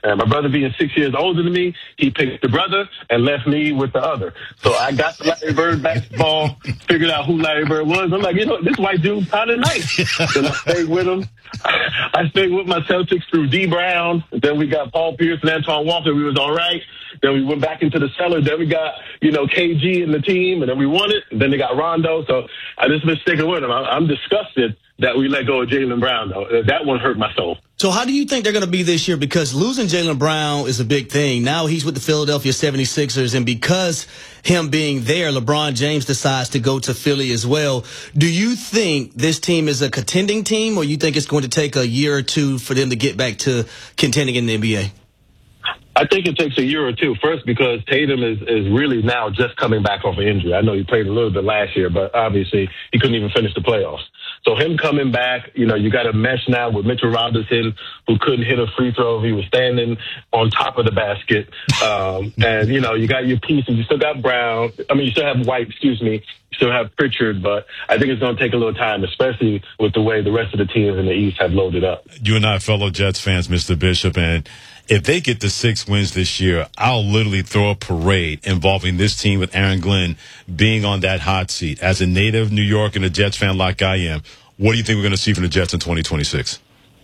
And my brother being 6 years older than me, he picked the brother and left me with the other. So I got the Larry Bird basketball, figured out who Larry Bird was. I'm like, this white dude's kind of nice. Then I stayed with him. I stayed with my Celtics through D. Brown. Then we got Paul Pierce and Antoine Walker. We was all right. Then we went back into the cellar. Then we got, KG in the team, and then we won it. And then they got Rondo. So I just been sticking with him. I'm disgusted that we let go of Jaylen Brown, though. That one hurt my soul. So how do you think they're going to be this year? Because losing Jaylen Brown is a big thing. Now he's with the Philadelphia 76ers, and because him being there, LeBron James decides to go to Philly as well. Do you think this team is a contending team, or you think it's going to take a year or two for them to get back to contending in the NBA? I think it takes a year or two. First, because Tatum is really now just coming back off an injury. I know he played a little bit last year, but obviously he couldn't even finish the playoffs. So him coming back, you got a mesh now with Mitchell Robinson, who couldn't hit a free throw. He was standing on top of the basket. And, you got your pieces. You still got Brown. You still have White, You still have Pritchard, but I think it's going to take a little time, especially with the way the rest of the teams in the East have loaded up. You and I are fellow Jets fans, Mr. Bishop, and if they get to 6 wins this year, I'll literally throw a parade involving this team with Aaron Glenn being on that hot seat. As a native New York and a Jets fan like I am, what do you think we're going to see from the Jets in 2026?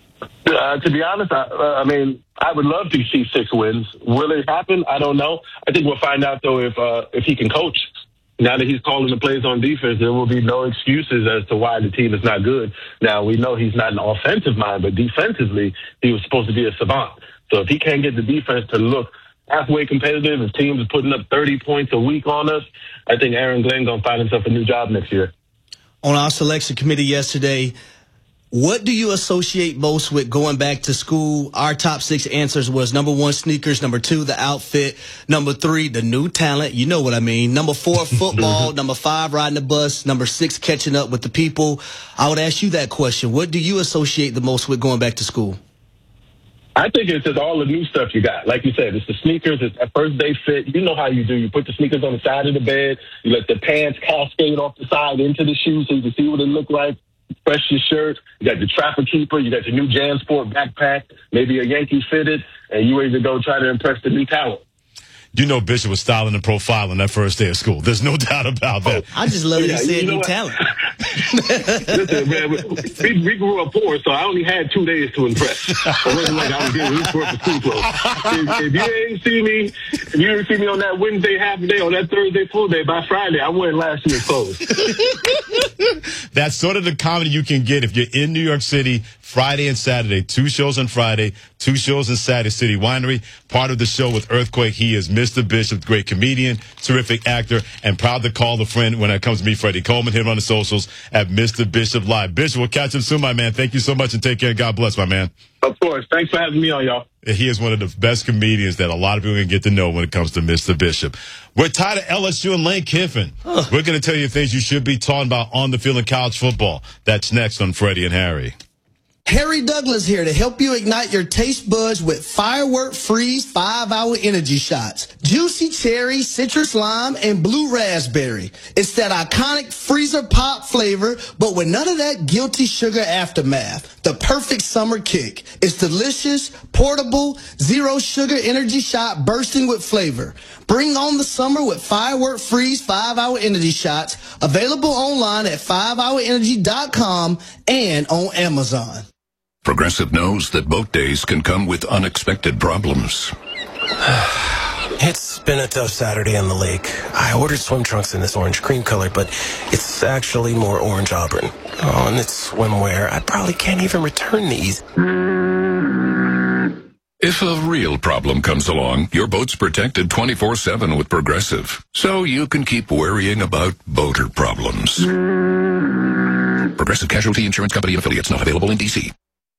To be honest, I would love to see 6 wins. Will it happen? I don't know. I think we'll find out, though, if he can coach. Now that he's calling the plays on defense, there will be no excuses as to why the team is not good. Now, we know he's not an offensive mind, but defensively, he was supposed to be a savant. So if he can't get the defense to look halfway competitive, if teams are putting up 30 points a week on us, I think Aaron Glenn going to find himself a new job next year. On our selection committee yesterday, what do you associate most with going back to school? Our top 6 answers was number 1, sneakers. Number 2, the outfit. Number 3, the new talent. You know what I mean. Number 4, football. Number 5, riding the bus. Number 6, catching up with the people. I would ask you that question. What do you associate the most with going back to school? I think it's just all the new stuff you got. Like you said, it's the sneakers, it's that first day fit. You know how you do. You put the sneakers on the side of the bed. You let the pants cascade off the side into the shoes so you can see what it look like. Fresh your shirt. You got your Trapper Keeper. You got your new JanSport backpack, maybe a Yankee fitted, and you ready to go try to impress the new talent. You know Bishop was styling and profiling that first day of school. There's no doubt about that. I just love that he said new talent. Listen, man, we grew up poor, so I only had 2 days to impress. It wasn't like I was getting loose for school clothes. If you didn't see me on that Wednesday half day, on that Thursday full day, by Friday, I'm wearing last year's clothes. That's sort of the comedy you can get if you're in New York City Friday and Saturday. 2 shows on Friday, 2 shows on Saturday. City Winery. Part of the show with Earthquake. He is Mr. Bishop, great comedian, terrific actor, and proud to call a friend when it comes to me, Freddie Coleman. Hit him on the socials at Mr. Bishop Live. Bishop, we'll catch him soon, my man. Thank you so much and take care. God bless, my man. Of course. Thanks for having me on, y'all. He is one of the best comedians that a lot of people can get to know when it comes to Mr. Bishop. We're tied to LSU and Lane Kiffin. We're going to tell you things you should be talking about on the field in college football. That's next on Freddie and Harry. Harry Douglas here to help you ignite your taste buds with Firework Freeze 5-hour energy shots. Juicy cherry, citrus lime, and blue raspberry. It's that iconic freezer pop flavor, but with none of that guilty sugar aftermath. The perfect summer kick. It's delicious, portable, zero sugar energy shot bursting with flavor. Bring on the summer with Firework Freeze 5-hour energy shots. Available online at 5hourenergy.com and on Amazon. Progressive knows that boat days can come with unexpected problems. It's been a tough Saturday on the lake. I ordered swim trunks in this orange cream color, but it's actually more orange auburn. Oh, and it's swimwear. I probably can't even return these. If a real problem comes along, your boat's protected 24/7 with Progressive, so you can keep worrying about boater problems. Progressive Casualty Insurance Company and affiliates, not available in D.C.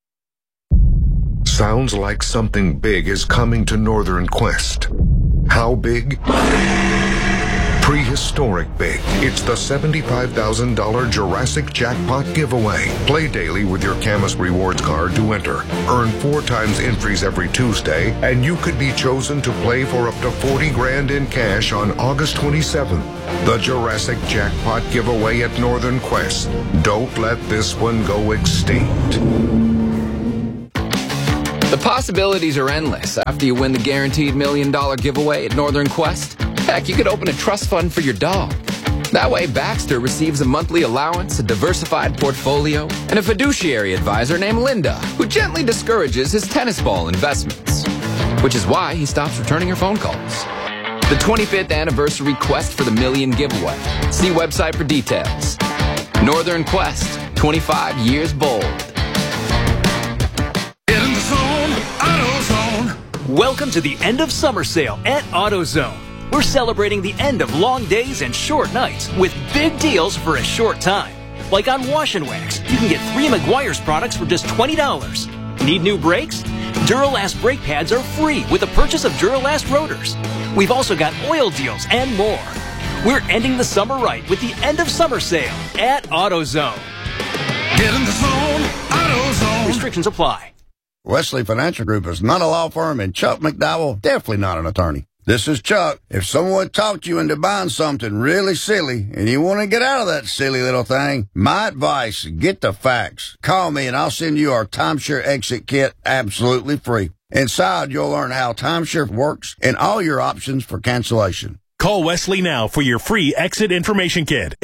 Sounds like something big is coming to Northern Quest. How big? Prehistoric big. It's the $75,000 Jurassic Jackpot giveaway. Play daily with your Camus Rewards card to enter. Earn 4 times entries every Tuesday, and you could be chosen to play for up to $40,000 in cash on August 27th. The Jurassic Jackpot giveaway at Northern Quest. Don't let this one go extinct. The possibilities are endless after you win the guaranteed $1 million giveaway at Northern Quest. Heck, you could open a trust fund for your dog. That way, Baxter receives a monthly allowance, a diversified portfolio, and a fiduciary advisor named Linda, who gently discourages his tennis ball investments. Which is why he stops returning her phone calls. The 25th anniversary Quest for the $1 million giveaway. See website for details. Northern Quest, 25 years bold. In the zone, AutoZone. Welcome to the end of summer sale at AutoZone. We're celebrating the end of long days and short nights with big deals for a short time. Like on Wash and Wax, you can get 3 Meguiar's products for just $20. Need new brakes? Duralast brake pads are free with the purchase of Duralast rotors. We've also got oil deals and more. We're ending the summer right with the end of summer sale at AutoZone. Get in the zone, AutoZone. Restrictions apply. Wesley Financial Group is not a law firm, and Chuck McDowell, definitely not an attorney. This is Chuck. If someone talked you into buying something really silly and you want to get out of that silly little thing, my advice, get the facts. Call me and I'll send you our timeshare exit kit absolutely free. Inside, you'll learn how timeshare works and all your options for cancellation. Call Wesley now for your free exit information kit.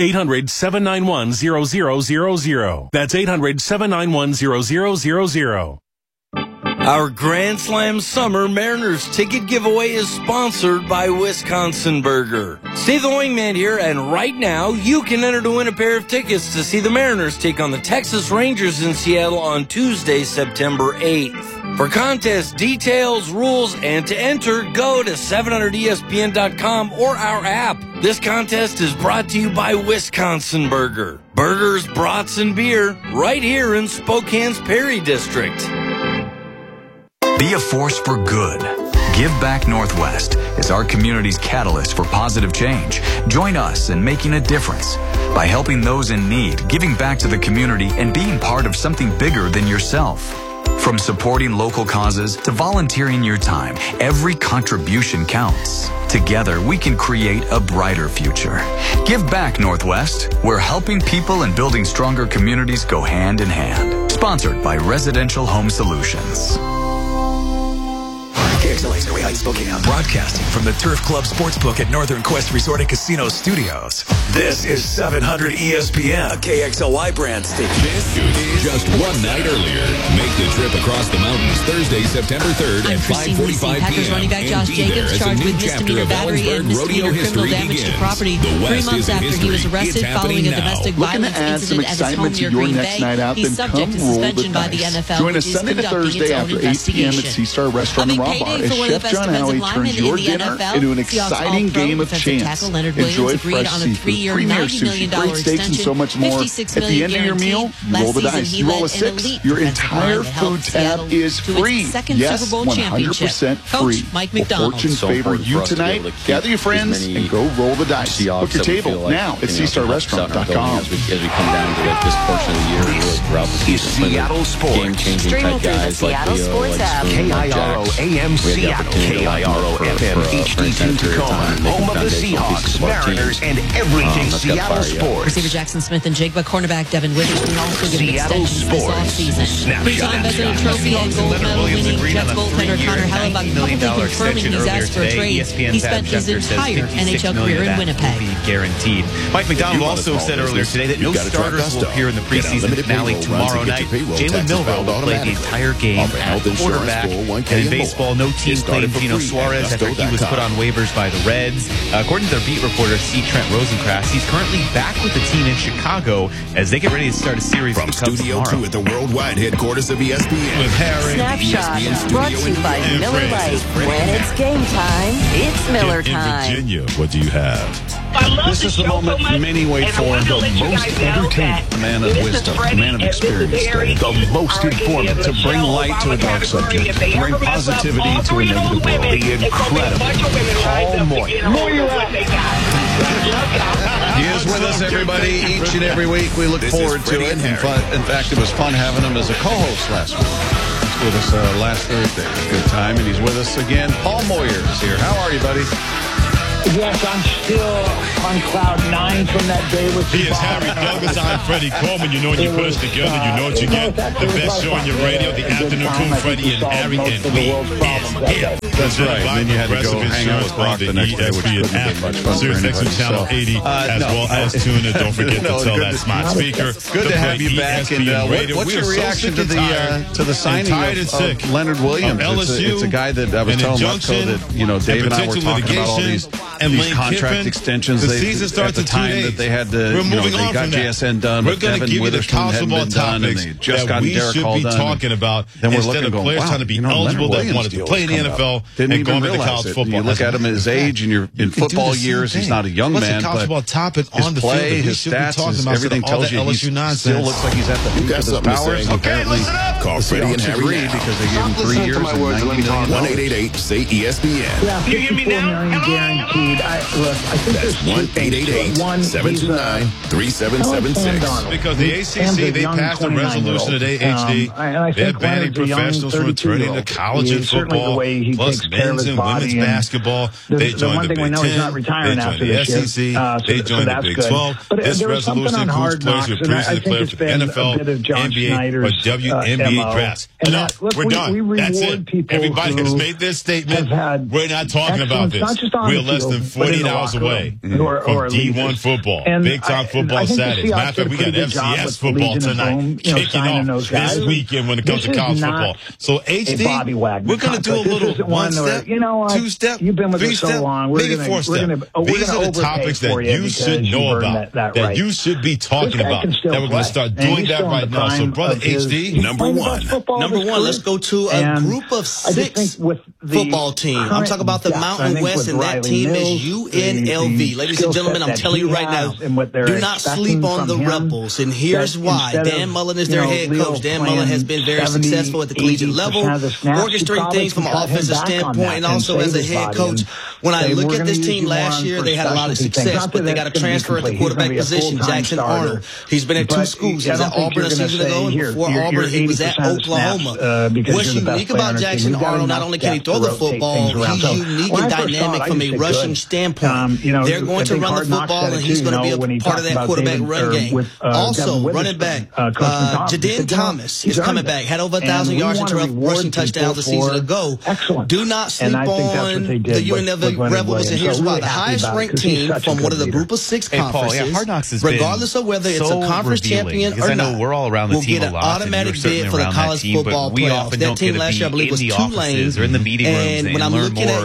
800-791-0000. That's 800-791-0000. Our Grand Slam Summer Mariners ticket giveaway is sponsored by Wisconsin Burger. Steve the Wingman here, and right now you can enter to win a pair of tickets to see the Mariners take on the Texas Rangers in Seattle on Tuesday, September 8th. For contest details, rules, and to enter, go to 700ESPN.com or our app. This contest is brought to you by Wisconsin Burger. Burgers, brats, and beer right here in Spokane's Perry District. Be a force for good. Give Back Northwest is our community's catalyst for positive change. Join us in making a difference by helping those in need, giving back to the community, and being part of something bigger than yourself. From supporting local causes to volunteering your time, every contribution counts. Together, we can create a brighter future. Give Back Northwest, where helping people and building stronger communities go hand in hand. Sponsored by Residential Home Solutions. KXLA Snowy Heights, Spokane. Broadcasting from the Turf Club Sportsbook at Northern Quest Resort and Casino Studios. This is 700 ESPN, a KXLY brand station. This is just one night earlier. Make the trip across the mountains Thursday, September 3rd at 5:45 Packers running back Josh Jacobs charged with misdemeanor battery and misdemeanor criminal damage to property 3 months after he was arrested following a domestic violence incident at his home near Green Bay. He's subject to suspension by the NFL. Join us Sunday to Thursday after 8 p.m. at Sea-Star Restaurant and Raw Bar as Chef John Howie turns your dinner into an exciting game of chance. Enjoy fresh seafood, premier sushi, great steaks, and so much more. At the end of your meal, you roll the dice. You roll a 6. Your entire food tab is free. Yes, 100% free. Will fortune favor you tonight? Gather your friends and go roll the dice. Book your table now at SeaStarRestaurant.com. As we come down to this portion of the year, really throughout the season, Seattle Sports. Game-changing type guys like Leo, like KIRO AM Seattle, KIRO FM HD2 Tacoma, home of the Seahawks, Mariners, and everything Seattle sports. Receiver Jackson Smith and Jigba, cornerback Devin Witherspoon also given extensions this offseason. Three-time Veteran Trophy and gold medal winning Jets goaltender Connor Hellebuyck publicly confirming he's asked for a trade. He spent his entire NHL career in Winnipeg. Guaranteed. Mike McDonald also said earlier today that no starters will appear in the preseason finale tomorrow night. Jalen Milroe will play the entire game at quarterback. And in baseball, no team claimed Gino Suarez after he was put on waivers by the Reds. According to their beat reporter, C. Trent Rosencrantz, he's currently back with the team in Chicago as they get ready to start a series from Studio 2 at the worldwide headquarters of ESPN. With Harry. Snapshot brought to you by Miller Lite. When it's game time, it's Miller time. In Virginia, what do you have? This is the moment many wait for. The most entertaining, a man of wisdom, a man of experience, the most informative, to bring light to a dark subject, to bring positivity to a negative world. The incredible Paul Moyer. He is with us, everybody, each and every week. We look forward to it. In fact, it was fun having him as a co-host last week. He was with us last Thursday. Good time, and he's with us again. Paul Moyer is here. How are you, buddy? Yes, I'm still on cloud 9 from that day with He is Harry Douglas. I'm Freddie Coleman. You know when you put us together, you know what you get. The best show on your radio, the afternoon crew, Freddie and Harry, and we is here. That's right. And then you had to go hang out with Brock the next day, which wouldn't be much fun for anybody. Channel 80, as well as tune in. Don't forget to tell that smart speaker. Good to have you back. And what's your reaction to the signing of Leonard Williams? It's a guy that I was telling Lutko that Dave and I were talking about all these contract extensions. The season starts at the time that they had the they got JSN done. We're going to give you the college football topics that we should be talking about. Then we're looking at players trying to be eligible that wanted to play in the NFL and going into college football. You look at him at his age and in football years, he's not a young man, but his play, his stats, everything tells you he still looks like he's at the peak of his powers. Apparently, call Freddie and Harry now. Because they gave him 3 years and $90 million. 1-888-SAY-ESPN. Yeah, $54 million guaranteed. I think that's 1-888-729-3776. Because the ACC, they passed a resolution today, HD. They're banning professionals from returning to college and football, plus men's and women's basketball. They joined the Big Ten. They joined the SEC. They joined the Big 12. This resolution includes players who previously declared for the NFL, NBA, or WNBA drafts. No, we're done. That's it. Everybody has made their statement. We're not talking about this. We're less than 48 hours away from D1 football, big-time football Saturdays. Matter of fact, we got FCS football tonight kicking off this weekend when it comes to college football. So, HD, we're going to do a little one-step, two-step, three-step, maybe four-step. These are the topics that you should know about, that you should be talking about, that we're going to start doing that right now. So, Brother HD, number one, let's go to a group of 6 football team. I'm talking about the Mountain West, and that team is UNLV. Ladies and gentlemen, I'm telling you right now, do not sleep on the Rebels, and here's why. Dan Mullen is their head coach. Dan Mullen has been very successful at the collegiate level, orchestrating things from an offensive standpoint, and also as a head coach. When I look at this team last year, they had a lot of success, but they got a transfer at the quarterback position, Jackson Arnold. He's been at 2 schools. He was at Auburn a season ago, and before Auburn, he was at Oklahoma. What's unique about Jackson Arnold, not only can he throw the football, he's unique and dynamic from a rushing standpoint. They're going to run the football, and he's going to be a part of that quarterback run game. Also, running back, Jaden Thomas is coming back. Had over 1,000 yards and 12 rushing touchdowns a season ago. Do not sleep on the UNLV Rebels, and here's why. The highest-ranked team from one of the group of 6 conferences, regardless of whether it's a conference champion or not, will get an automatic bid for the college football playoffs. That team last year, I believe, was Tulane. Or in the meeting rooms, and when I'm looking at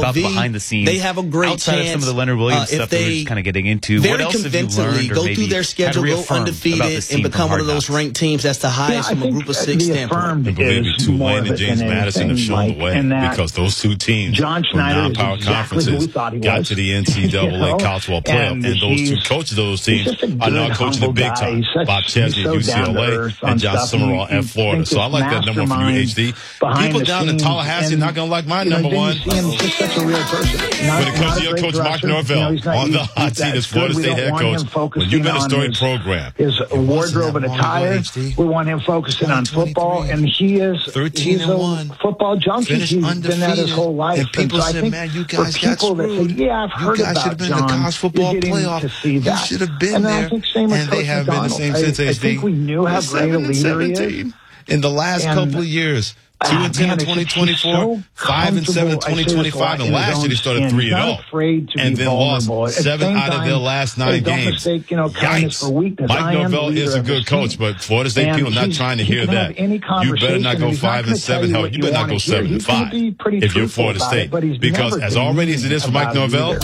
UNLV, they have a great chance. Some of the Leonard Williams stuff that we're kind of getting into. Very convincingly go through their schedule, go undefeated, and become one of those ranked teams that's the highest from a group of 6 standpoint. And believe me, Tulane and James Madison have shown the way, because those 2 teams from non-power conferences got to the NCAA college football playoff, and those 2 coaches of those teams are now coaching the big time. Bob Chesney at UCLA and John Summerall at Florida. So I like that number 1 from you, HD. People down in Tallahassee are not going to like my number 1. When it comes to your coach, Mike Norvell, on the hot seat as Florida State head coach, when you've been a storied program. His wardrobe and attire, we want him focusing on football, and he's a football junkie. He's been that his whole life. And people say, man, you guys got screwed. Yeah, I've heard about John. You guys should have been in the college football playoff. You should have been there. And they have been the same since HD. I think we knew how great a leader he is. In the last couple of years. 2-10 in 2024, 5-7 in 2025, and last year they started 3-0, and then lost 7 out of their last 9 games. Yikes! Mike Norvell is a good coach, but Florida State people not trying to hear that. You better not go 5-7. Hell, you better not go 7-5 if you're Florida State, because as already as it is for Mike Norvell,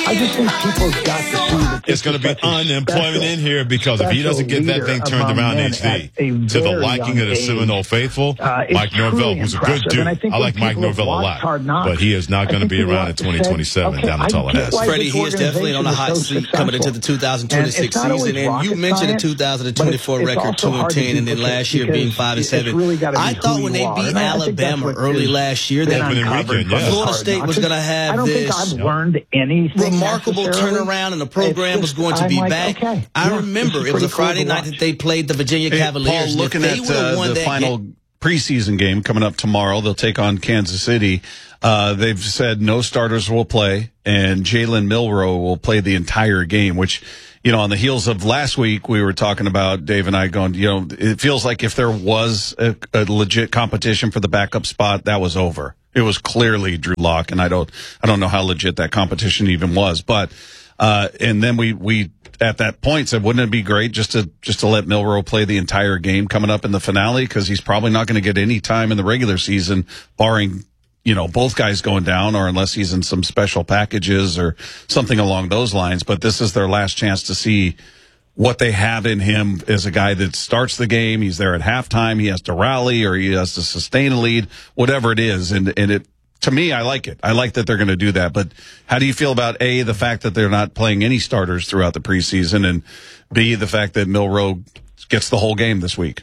it's going to be unemployment in here, because if he doesn't get that thing turned around, HD, to the liking of the Seminole faithful, Mike Norvell, who's a good dude. I like Mike Norvell a lot, but he is not going to be around in 2027 down in Tallahassee. Freddie, he is definitely on the hot seat coming into the 2026 season. And you mentioned the 2024 record 2-10, and then last year being 5-7. I thought when they beat Alabama early last year that Florida State was going to have this remarkable turnaround, and the program was going to be back. I remember it was a Friday night that they played the Virginia Cavaliers. Paul, looking at the final preseason game coming up tomorrow, they'll take on Kansas City. They've said no starters will play, and Jalen Milroe will play the entire game, which, on the heels of last week, we were talking about, Dave and I going, it feels like if there was a legit competition for the backup spot, that was over. It was clearly Drew Lock, and I don't know how legit that competition even was. But, and then we at that point said, wouldn't it be great just to let Milroe play the entire game coming up in the finale? Cause he's probably not going to get any time in the regular season, barring, both guys going down, or unless he's in some special packages or something along those lines. But this is their last chance to see what they have in him as a guy that starts the game. He's there at halftime. He has to rally, or he has to sustain a lead, whatever it is. And it, to me, I like it. I like that they're going to do that. But how do you feel about A, the fact that they're not playing any starters throughout the preseason, and B, the fact that Milroe gets the whole game this week?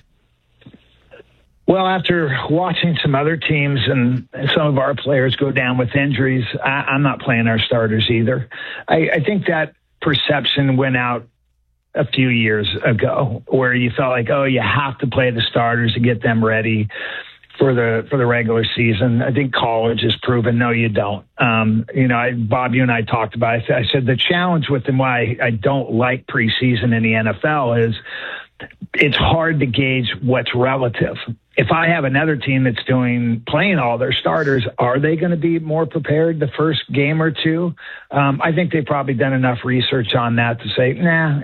Well, after watching some other teams and some of our players go down with injuries, I'm not playing our starters either. I think that perception went out a few years ago, where you felt like, you have to play the starters to get them ready for the regular season. I think college has proven, no, you don't. Bob, you and I talked about it. I said the challenge with them, why I don't like preseason in the NFL, is it's hard to gauge what's relative. If I have another team that's playing all their starters, are they going to be more prepared the first game or two? I think they've probably done enough research on that to say,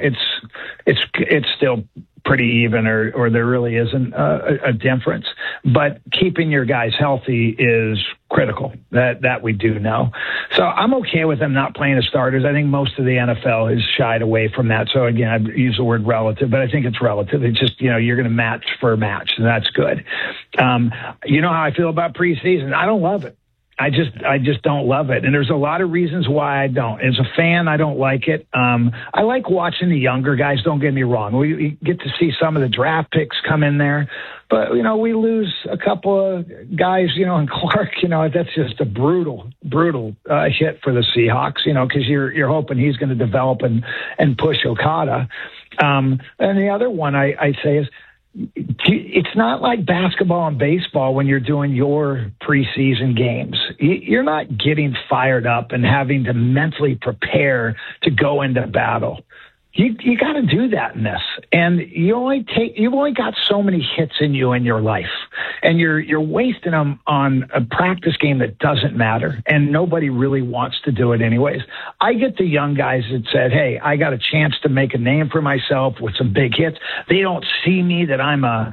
it's still pretty even, or there really isn't a difference. But keeping your guys healthy is critical. That we do know. So I'm okay with them not playing the starters. I think most of the NFL has shied away from that. So again, I use the word relative, but I think it's relative. It's just, you're going to match for a match, and that's good. You know how I feel about preseason? I don't love it. I just don't love it. And there's a lot of reasons why I don't. As a fan, I don't like it. I like watching the younger guys, don't get me wrong. We get to see some of the draft picks come in there. But, we lose a couple of guys, and Clark, that's just a brutal hit for the Seahawks, because you're hoping he's going to develop and push Okada. And the other one I say is, it's not like basketball and baseball when you're doing your preseason games. You're not getting fired up and having to mentally prepare to go into battle. You got to do that in this, and you've only got so many hits in you in your life, and you're wasting them on a practice game that doesn't matter, and nobody really wants to do it anyways. I get the young guys that said, "Hey, I got a chance to make a name for myself with some big hits." They don't see me that I'm a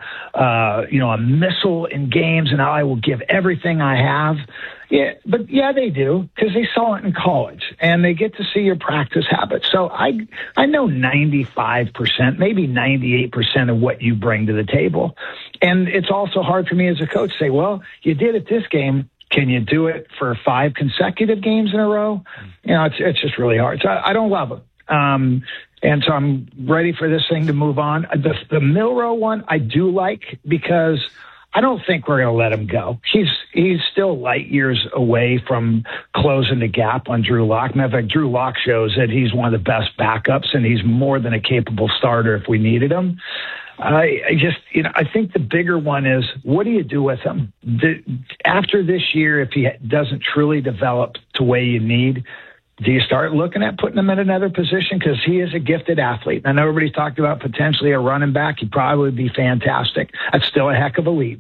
missile in games, and I will give everything I have. Yeah, but they do, because they saw it in college, and they get to see your practice habits. So I know 95%, maybe 98% of what you bring to the table. And it's also hard for me as a coach to say, well, you did it this game. Can you do it for 5 consecutive games in a row? It's just really hard. So I don't love it. And so I'm ready for this thing to move on. The Milroe one I do like, because I don't think we're going to let him go. He's still light years away from closing the gap on Drew Lock. Matter of fact, Drew Lock shows that he's one of the best backups, and he's more than a capable starter if we needed him. I think the bigger one is, what do you do with him? After this year, if he doesn't truly develop the way you need, do you start looking at putting him in another position? Because he is a gifted athlete. I know everybody's talked about potentially a running back. He'd probably be fantastic. That's still a heck of a leap.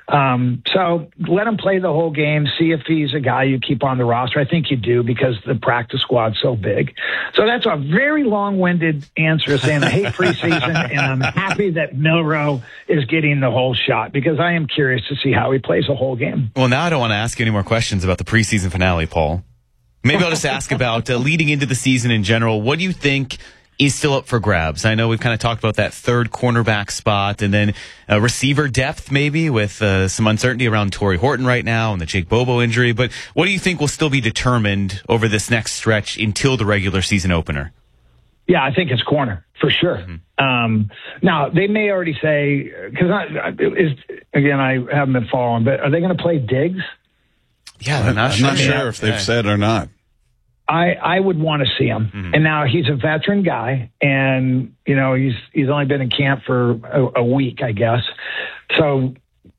So let him play the whole game. See if he's a guy you keep on the roster. I think you do, because the practice squad's so big. So that's a very long-winded answer saying I hate preseason, and I'm happy that Milroe is getting the whole shot, because I am curious to see how he plays a whole game. Well, now I don't want to ask you any more questions about the preseason finale, Paul. Maybe I'll just ask about leading into the season in general. What do you think is still up for grabs? I know we've kind of talked about that third cornerback spot, and then receiver depth maybe, with some uncertainty around Torrey Horton right now and the Jake Bobo injury. But what do you think will still be determined over this next stretch until the regular season opener? Yeah, I think it's corner for sure. Mm-hmm. Now, they may already say, because I haven't been following, but are they going to play Diggs? Yeah, I'm not sure if they've said or not. I would want to see him. Mm-hmm. And now he's a veteran guy, and he's only been in camp for a week, I guess. So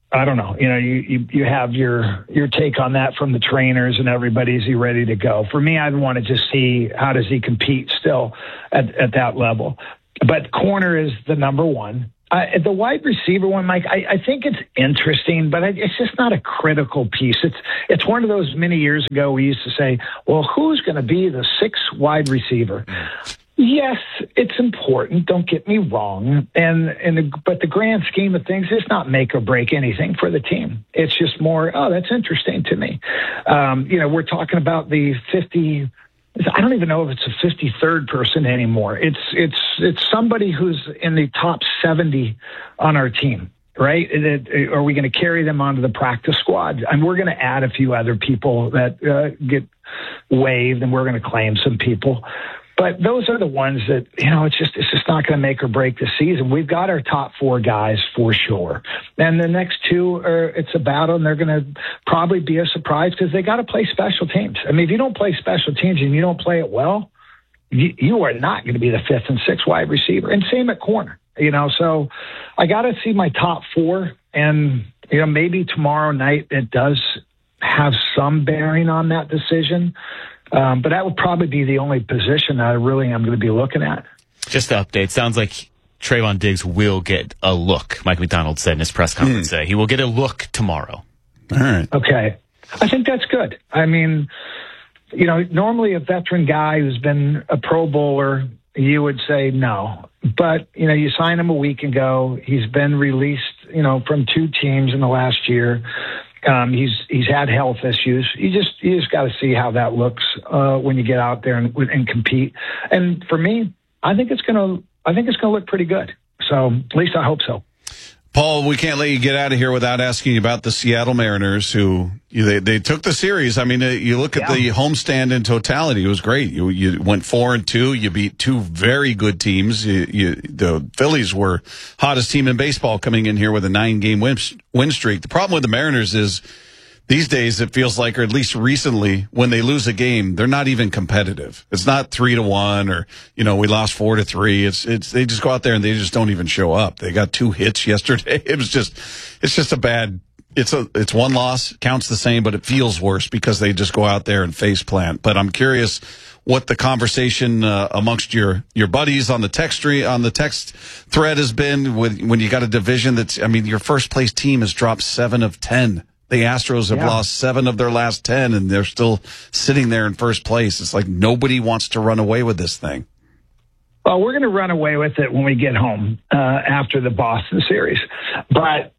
I don't know. You know, you have your take on that from the trainers and everybody. Is he ready to go? For me, I'd want to just see how does he compete still at that level. But corner is the number one. The wide receiver one, Mike, I think it's interesting, but it's just not a critical piece. It's one of those many years ago we used to say, well, who's going to be the sixth wide receiver? Yes, it's important. Don't get me wrong. But the grand scheme of things, it's not make or break anything for the team. It's just more, oh, that's interesting to me. We're talking about the 50. I don't even know if it's a 53rd person anymore. It's somebody who's in the top 70 on our team, right? Are we going to carry them onto the practice squad? And we're going to add a few other people that get waived, and we're going to claim some people. But those are the ones that, it's just not going to make or break the season. We've got our top four guys for sure. And the next two it's a battle, and they're going to probably be a surprise because they got to play special teams. I mean, if you don't play special teams and you don't play it well, you are not going to be the fifth and sixth wide receiver. And same at corner, so I got to see my top four. And, maybe tomorrow night it does have some bearing on that decision. But that would probably be the only position I really am going to be looking at. Just to update, sounds like Trayvon Diggs will get a look, Mike Macdonald said in his press conference today. He will get a look tomorrow. All right. Okay. I think that's good. I mean, normally a veteran guy who's been a Pro Bowler, you would say no. But, you sign him a week ago. He's been released, from two teams in the last year. He's had health issues. You just got to see how that looks when you get out there and compete. And for me, I think it's going to look pretty good. So at least I hope so. Paul, we can't let you get out of here without asking you about the Seattle Mariners, who they took the series. I mean, you look at the homestand in totality; it was great. You went 4-2. You beat two very good teams. The Phillies were hottest team in baseball, coming in here with a 9-game win streak. The problem with the Mariners is these days it feels like, or at least recently, when they lose a game, they're not even competitive. It's not 3-1 or, we lost 4-3. It's they just go out there and they just don't even show up. They got 2 hits yesterday. It's just a bad, it's one loss, counts the same, but it feels worse because they just go out there and face plant. But I'm curious what the conversation amongst your buddies on the text thread has been when you got a division your first place team has dropped 7 of 10. The Astros have lost 7 of their last 10, and they're still sitting there in first place. It's like nobody wants to run away with this thing. Well, we're going to run away with it when we get home after the Boston series. But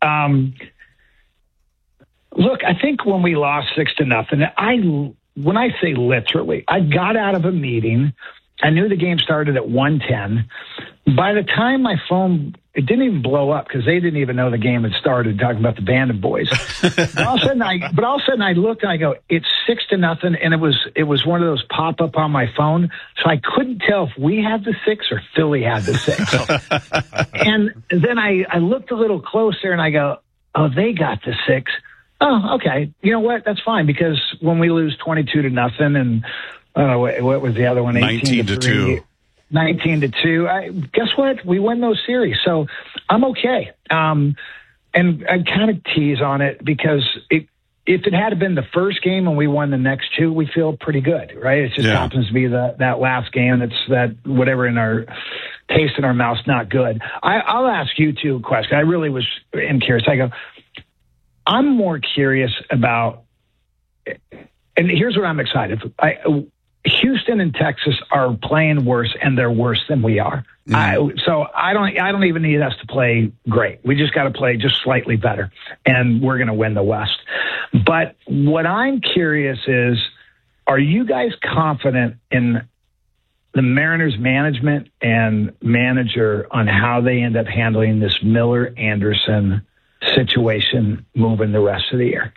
look, I think when we lost 6-0, when I say literally, I got out of a meeting. I knew the game started at 1:10. By the time my phone, it didn't even blow up because they didn't even know the game had started, talking about the Bandit Boys. But all of a sudden I looked and I go, it's 6-0, and it was one of those pop up on my phone, so I couldn't tell if we had the 6 or Philly had the 6. And then I looked a little closer and I go, oh, they got the 6. Oh, okay. You know what? That's fine, because when we lose 22-0 and what was the other one? 19-2. 19-2. Guess what? We win those series, so I'm okay. And I kind of tease on it because if it had been the first game and we won the next 2, we feel pretty good, right? It just happens to be that last game. It's that whatever in our taste in our mouth's not good. I'll ask you two a question. I really am curious. I'm more curious about, and here's what I'm excited for. Houston and Texas are playing worse, and they're worse than we are. So I don't even need us to play great. We just got to play just slightly better, and we're going to win the West. But what I'm curious is, are you guys confident in the Mariners management and manager on how they end up handling this Miller-Anderson situation moving the rest of the year?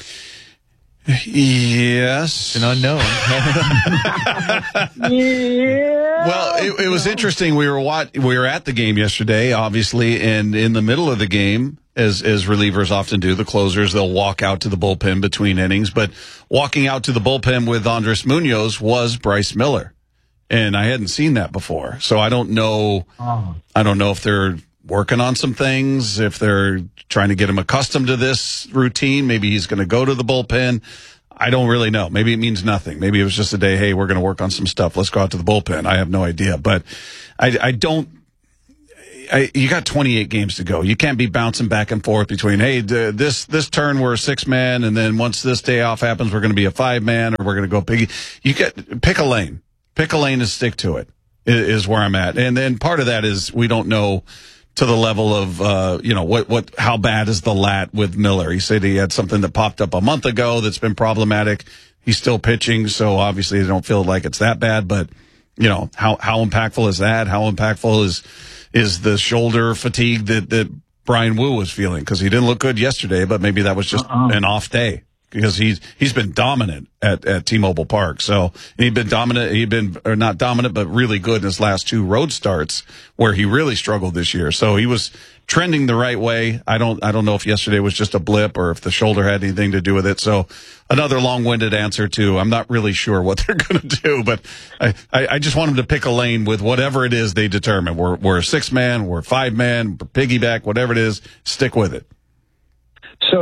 Yes. It's an unknown. Well, it was interesting. We were at the game yesterday, obviously, and in the middle of the game, as relievers often do, the closers, they'll walk out to the bullpen between innings. But walking out to the bullpen with Andres Munoz was Bryce Miller. And I hadn't seen that before. So I don't know. I don't know if they're working on some things, if they're trying to get him accustomed to this routine, maybe he's going to go to the bullpen. I don't really know. Maybe it means nothing. Maybe it was just a day, hey, we're going to work on some stuff. Let's go out to the bullpen. I have no idea. But you got 28 games to go. You can't be bouncing back and forth between, hey, this turn we're a 6-man, and then once this day off happens, we're going to be a 5-man, or we're going to go piggy. Pick a lane. Pick a lane and stick to it, is where I'm at. And then part of that is we don't know to the level of, how bad is the lat with Miller. He said he had something that popped up a month ago that's been problematic. He's still pitching, so obviously they don't feel like it's that bad, but, how impactful is that? How impactful is the shoulder fatigue that Brian Wu was feeling? Because he didn't look good yesterday, but maybe that was just an off day. Because he's been dominant at T-Mobile Park. So he'd been not dominant, but really good in his last 2 road starts where he really struggled this year. So he was trending the right way. I don't know if yesterday was just a blip or if the shoulder had anything to do with it. So another long-winded answer to, I'm not really sure what they're going to do, but I just want them to pick a lane with whatever it is they determine. We're a 6-man, we're a 5-man, piggyback, whatever it is, stick with it. So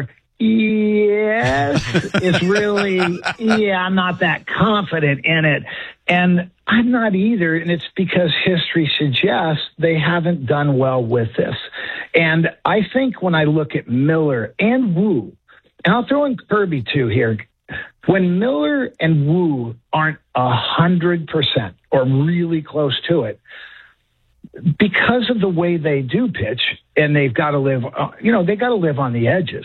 yes, it's really, I'm not that confident in it. And I'm not either. And it's because history suggests they haven't done well with this. And I think when I look at Miller and Wu, and I'll throw in Kirby too here, when Miller and Wu aren't 100% or really close to it, because of the way they do pitch, and they've got to live, they got to live on the edges.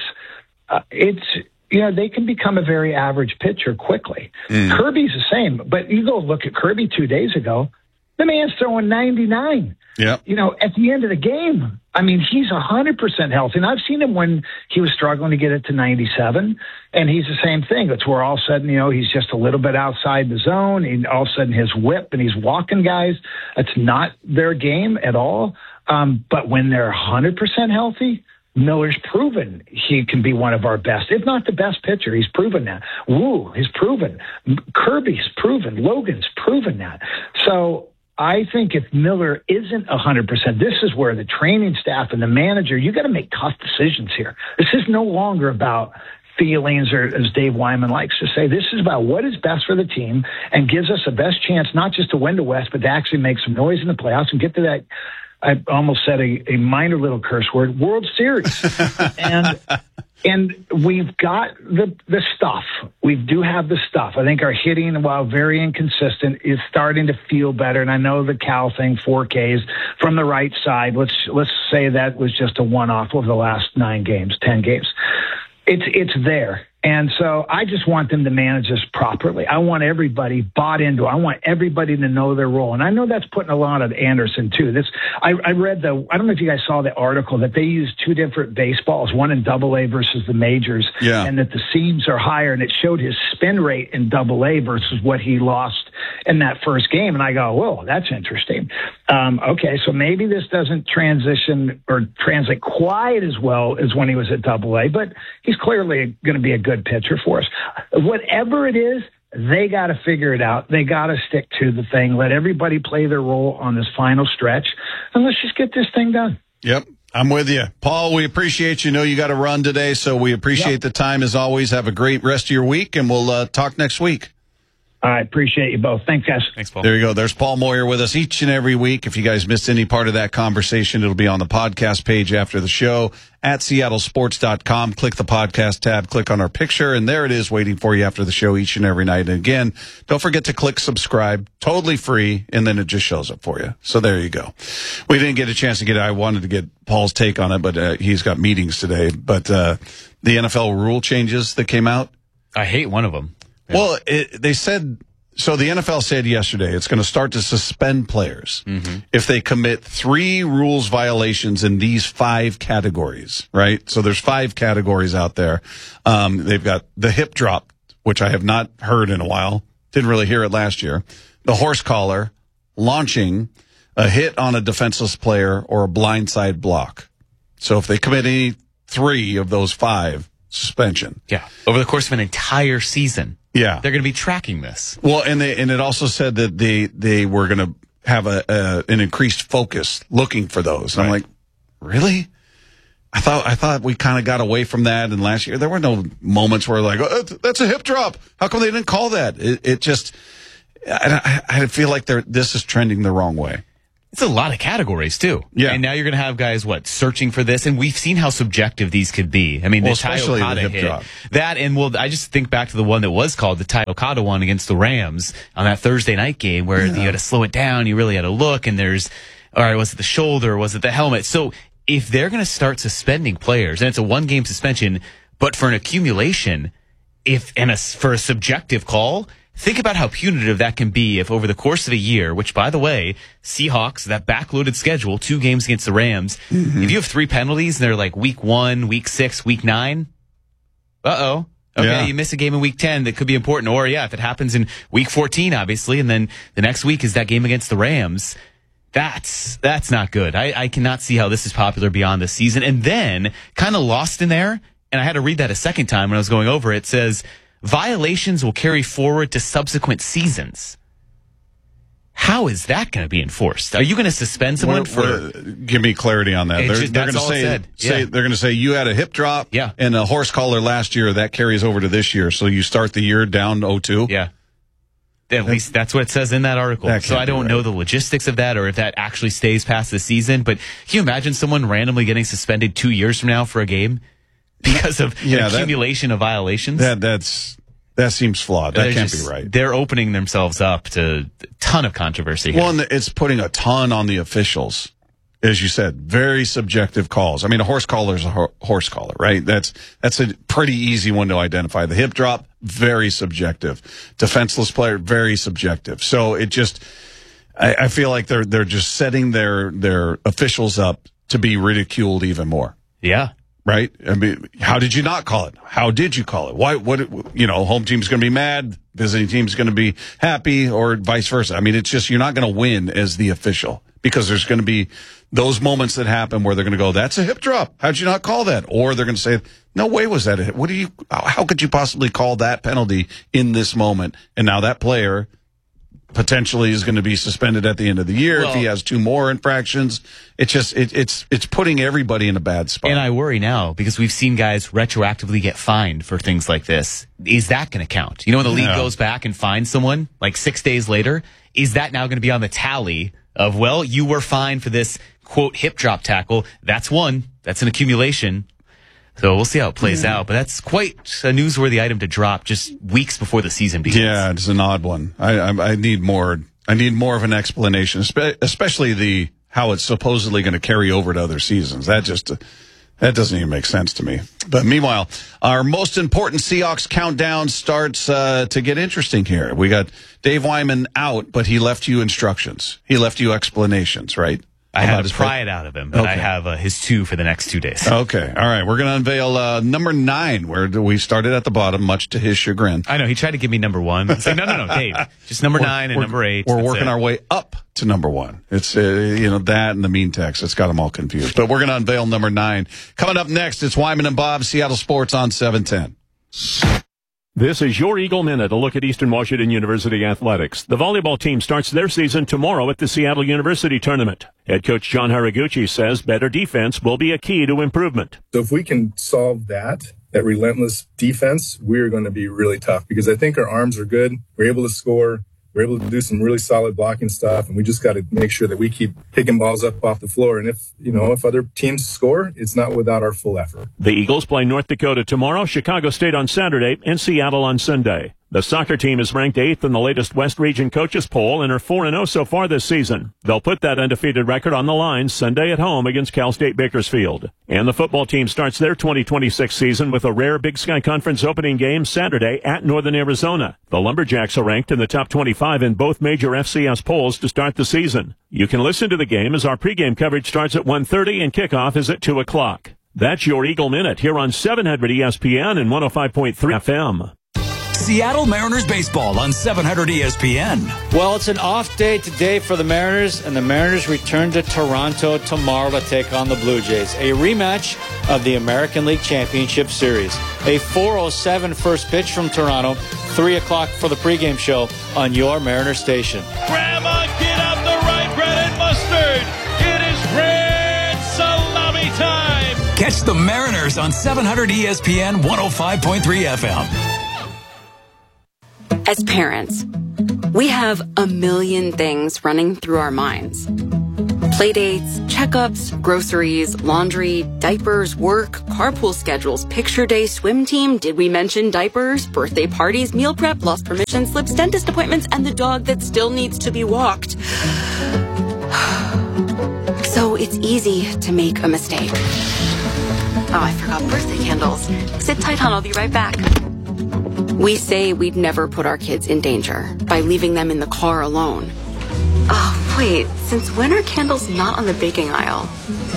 They can become a very average pitcher quickly. Kirby's the same, but you go look at Kirby 2 days ago, the man's throwing 99. Yeah. At the end of the game, I mean, he's 100% healthy. And I've seen him when he was struggling to get it to 97, and he's the same thing. It's where all of a sudden, he's just a little bit outside the zone, and all of a sudden his whip, and he's walking guys. It's not their game at all. But when they're 100% healthy, Miller's proven he can be one of our best, if not the best pitcher. He's proven that. Wu has proven. Kirby's proven. Logan's proven that. So I think if Miller isn't 100%, this is where the training staff and the manager, you got to make tough decisions here. This is no longer about feelings, or as Dave Wyman likes to say, this is about what is best for the team and gives us the best chance not just to win the West, but to actually make some noise in the playoffs and get to that, I almost said a minor little curse word, World Series. And we've got the stuff. We do have the stuff. I think our hitting, while very inconsistent, is starting to feel better. And I know the Cal thing, 4Ks from the right side. Let's say that was just a one-off over the last 10 games. It's there. And so I just want them to manage this properly. I want everybody bought into it. I want everybody to know their role. And I know that's putting a lot of Anderson, too. I read I don't know if you guys saw the article that they used 2 different baseballs, one in AA versus the majors, and that the seams are higher. And it showed his spin rate in AA versus what he lost in that first game. And I go, whoa, that's interesting. Okay, so maybe this doesn't transition or translate quite as well as when he was at AA, but he's clearly going to be a good pitcher for us. Whatever it is, they got to figure it out. They got to stick to the thing. Let everybody play their role on this final stretch, and let's just get this thing done. Yep, I'm with you. Paul, we appreciate you. Know you got to run today, so we appreciate the time as always. Have a great rest of your week, and we'll talk next week. I appreciate you both. Thanks, guys. Thanks, Paul. There you go. There's Paul Moyer with us each and every week. If you guys missed any part of that conversation, it'll be on the podcast page after the show at seattlesports.com. Click the podcast tab, click on our picture, and there it is waiting for you after the show each and every night. And again, don't forget to click subscribe, totally free, and then it just shows up for you. So there you go. We didn't get a chance to I wanted to get Paul's take on it, but he's got meetings today. But the NFL rule changes that came out. I hate one of them. Yeah. Well, they said, so the NFL said yesterday it's going to start to suspend players if they commit 3 rules violations in these 5 categories, right? So there's 5 categories out there. They've got the hip drop, which I have not heard in a while. Didn't really hear it last year. The horse collar, launching, a hit on a defenseless player, or a blindside block. So if they commit any 3 of those 5, suspension. Yeah. Over the course of an entire season. Yeah. They're going to be tracking this. Well, and it also said that they were going to have an increased focus looking for those. And I'm like, really? I thought we kind of got away from that. And last year there were no moments where like, oh, that's a hip drop. How come they didn't call that? It just, I feel like this is trending the wrong way. It's a lot of categories, too. Yeah. And now you're going to have guys, searching for this. And we've seen how subjective these could be. I mean, the Ty Okada hit. Drop. That, and I just think back to the one that was called the Ty Okada one against the Rams on that Thursday night game where you had to slow it down. You really had to look. And was it the shoulder? Was it the helmet? So if they're going to start suspending players, and it's a one-game suspension, but for an accumulation, for a subjective call, think about how punitive that can be if over the course of a year, which, by the way, Seahawks, that backloaded schedule, 2 games against the Rams, if you have 3 penalties and they're like week 1, week 6, week 9, okay, you miss a game in week 10 that could be important. Or, if it happens in week 14, obviously, and then the next week is that game against the Rams, that's not good. I cannot see how this is popular beyond this season. And then, kind of lost in there, and I had to read that a second time when I was going over it, says, violations will carry forward to subsequent seasons. How is that going to be enforced? Are you going to suspend someone for? Give me clarity on that. They're going to say you had a hip drop and a horse collar last year. That carries over to this year. So you start the year down 0-2. Yeah. At least that's what it says in that article. So I don't know the logistics of that or if that actually stays past the season. But can you imagine someone randomly getting suspended 2 years from now for a game? Because of an accumulation of violations? That seems flawed. That can't be right. They're opening themselves up to a ton of controversy here. Well, and it's putting a ton on the officials. As you said, very subjective calls. I mean, a horse collar is a horse collar, right? That's a pretty easy one to identify. The hip drop, very subjective. Defenseless player, very subjective. So it just, I feel like they're just setting their officials up to be ridiculed even more. Yeah. Right? I mean, how did you not call it? How did you call it? Why? Home team's going to be mad, visiting team's going to be happy, or vice versa. I mean, it's just, you're not going to win as the official because there's going to be those moments that happen where they're going to go, that's a hip drop. How'd you not call that? Or they're going to say, no way was that a hit. How could you possibly call that penalty in this moment? And now that player potentially is going to be suspended at the end of the year if he has 2 more infractions. It's just it's putting everybody in a bad spot. And I worry now because we've seen guys retroactively get fined for things like this. Is that going to count? When the league goes back and finds someone like 6 days later, is that now going to be on the tally of, you were fined for this quote hip drop tackle? That's one. That's an accumulation. So we'll see how it plays out. But that's quite a newsworthy item to drop just weeks before the season begins. Yeah, it's an odd one. I need more. I need more of an explanation, especially how it's supposedly going to carry over to other seasons. That doesn't even make sense to me. But meanwhile, our most important Seahawks countdown starts to get interesting here. We got Dave Wyman out, but he left you instructions. He left you explanations, right? I had to pry it out of him, but I have his 2 for the next 2 days. Okay. All right. We're going to unveil number 9, where we started at the bottom, much to his chagrin. I know. He tried to give me number 1. It's like, no, Dave. Just number 9 and number 8. We're working our way up to number 1. It's, that and the mean text. It's got them all confused. But we're going to unveil number 9. Coming up next, it's Wyman and Bob, Seattle Sports on 710. This is your Eagle Minute, a look at Eastern Washington University athletics. The volleyball team starts their season tomorrow at the Seattle University Tournament. Head coach John Haraguchi says better defense will be a key to improvement. So if we can solve that relentless defense, we're going to be really tough because I think our arms are good. We're able to score. We're able to do some really solid blocking stuff, and we just got to make sure that we keep picking balls up off the floor. And if other teams score, it's not without our full effort. The Eagles play North Dakota tomorrow, Chicago State on Saturday, and Seattle on Sunday. The soccer team is ranked 8th in the latest West Region coaches poll and are 4-0 so far this season. They'll put that undefeated record on the line Sunday at home against Cal State Bakersfield. And the football team starts their 2026 season with a rare Big Sky Conference opening game Saturday at Northern Arizona. The Lumberjacks are ranked in the top 25 in both major FCS polls to start the season. You can listen to the game as our pregame coverage starts at 1:30 and kickoff is at 2 o'clock. That's your Eagle Minute here on 700 ESPN and 105.3 FM. Seattle Mariners baseball on 700 ESPN. Well, it's an off day today for the Mariners, and the Mariners return to Toronto tomorrow to take on the Blue Jays. A rematch of the American League Championship Series. A 4:07 first pitch from Toronto, 3 o'clock for the pregame show on your Mariner station. Grandma, get up the right the Mariners on 700 ESPN 105.3 FM. As parents, we have a million things running through our minds. Playdates, checkups, groceries, laundry, diapers, work, carpool schedules, picture day, swim team, did we mention diapers, birthday parties, meal prep, lost permission slips, dentist appointments, and the dog that still needs to be walked. So it's easy to make a mistake. Oh, I forgot birthday candles. Sit tight, hon, I'll be right back. We say we'd never put our kids in danger by leaving them in the car alone. Oh, wait, since when are candles not on the baking aisle?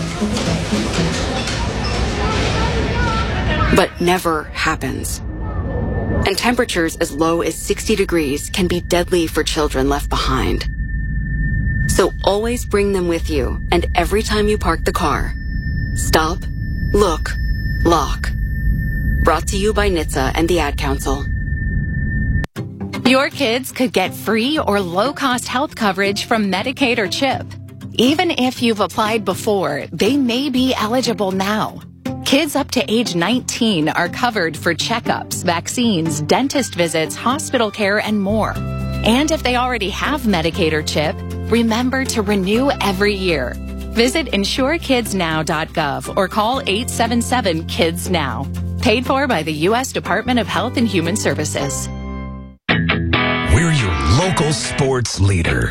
But never happens. And temperatures as low as 60 degrees can be deadly for children left behind. So always bring them with you, and every time you park the car, stop, look, lock. Brought to you by NHTSA and the Ad Council. Your kids could get free or low-cost health coverage from Medicaid or CHIP. Even if you've applied before, they may be eligible now. Kids up to age 19 are covered for checkups, vaccines, dentist visits, hospital care, and more. And if they already have Medicaid or CHIP, remember to renew every year. Visit insurekidsnow.gov or call 877-KIDS-NOW. Paid for by the U.S. Department of Health and Human Services. We're your local sports leader.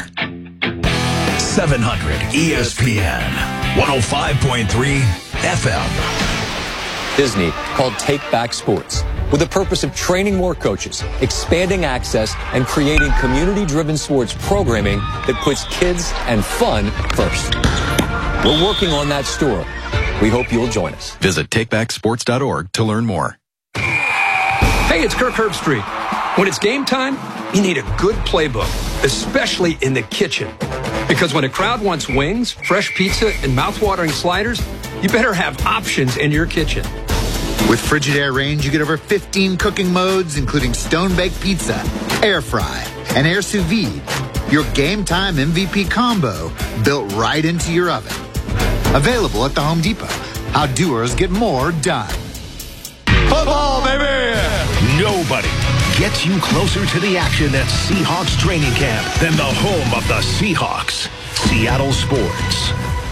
700 ESPN 105.3 FM. Disney called Take Back Sports with the purpose of training more coaches, expanding access, and creating community-driven sports programming that puts kids and fun first. We're working on that story. We hope you'll join us. Visit takebacksports.org to learn more. Hey, it's Kirk Herbstreit. When it's game time, you need a good playbook, especially in the kitchen. Because when a crowd wants wings, fresh pizza, and mouth-watering sliders, you better have options in your kitchen. With Frigidaire Range, you get over 15 cooking modes, including stone-baked pizza, air fry, and air sous vide. Your game-time MVP combo built right into your oven. Available at the Home Depot. How doers get more done. Football, baby! Nobody gets you closer to the action at Seahawks training camp than the home of the Seahawks, Seattle Sports.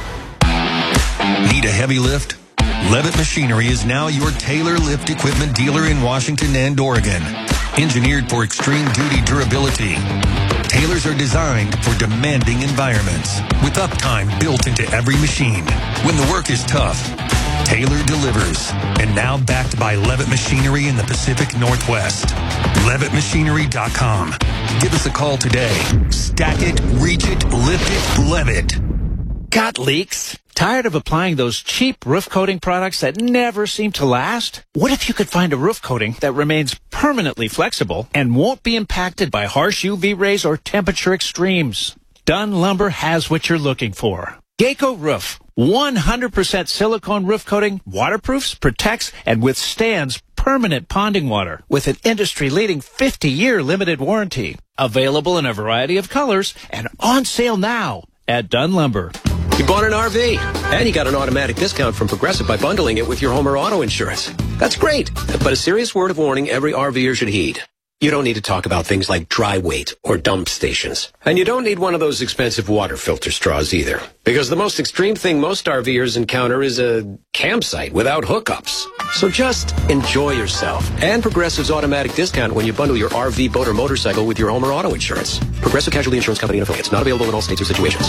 Need a heavy lift? Levitt Machinery is now your Taylor lift equipment dealer in Washington and Oregon. Engineered for extreme duty durability, Taylors are designed for demanding environments with uptime built into every machine. When the work is tough, Taylor delivers. And now backed by Levitt Machinery in the Pacific Northwest. LevittMachinery.com. Give us a call today. Stack it, reach it, lift it, Levitt. Got leaks? Tired of applying those cheap roof coating products that never seem to last? What if you could find a roof coating that remains permanently flexible and won't be impacted by harsh UV rays or temperature extremes? Dunn Lumber has what you're looking for. Geico Roof. 100% silicone roof coating, waterproofs, protects, and withstands permanent ponding water with an industry-leading 50-year limited warranty. Available in a variety of colors and on sale now at Dunn Lumber. You bought an RV, and you got an automatic discount from Progressive by bundling it with your home or auto insurance. That's great, but a serious word of warning every RVer should heed. You don't need to talk about things like dry weight or dump stations. And you don't need one of those expensive water filter straws either. Because the most extreme thing most RVers encounter is a campsite without hookups. So just enjoy yourself. And Progressive's automatic discount when you bundle your RV, boat, or motorcycle with your home or auto insurance. Progressive Casualty Insurance Company and affiliates. Not available in all states or situations.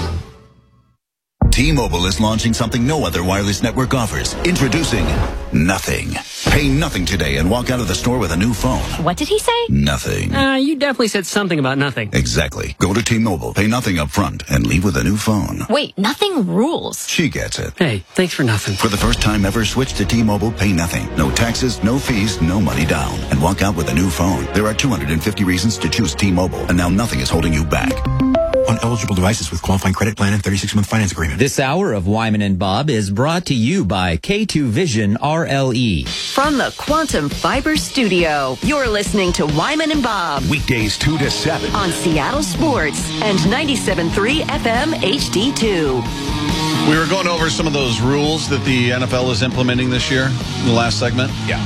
T-Mobile is launching something no other wireless network offers. Introducing Nothing. Pay nothing today and walk out of the store with a new phone. What did he say? Nothing. You definitely said something about nothing. Exactly. Go to T-Mobile, pay nothing up front, and leave with a new phone. Wait, nothing rules. She gets it. Hey, thanks for nothing. For the first time ever, switch to T-Mobile, pay nothing. No taxes, no fees, no money down. And walk out with a new phone. There are 250 reasons to choose T-Mobile, and now nothing is holding you back. On eligible devices with qualifying credit plan and 36-month finance agreement. This hour of Wyman and Bob is brought to you by K2 Vision RLE. From the Quantum Fiber Studio, you're listening to Wyman and Bob. Weekdays 2 to 7. On Seattle Sports and 97.3 FM HD2. We were going over some of those rules that the NFL is implementing this year in the last segment. Yeah.